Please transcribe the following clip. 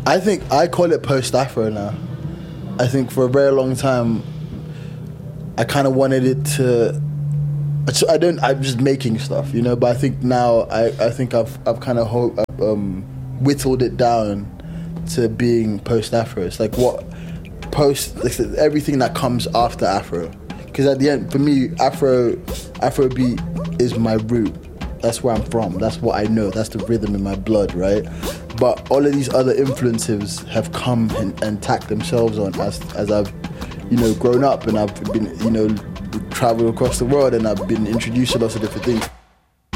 I think I call it post-Afro now. I think for a very long time, I kind of wanted it to. I'm just making stuff, you know. But I think now, I think I've kind of whittled it down to being post-Afro. It's like everything that comes after Afro. Because at the end, for me, Afrobeat is my root. That's where I'm from. That's what I know. That's the rhythm in my blood, right? But all of these other influences have come and tacked themselves on as I've, grown up, and I've been, traveled across the world, and I've been introduced to lots of different things.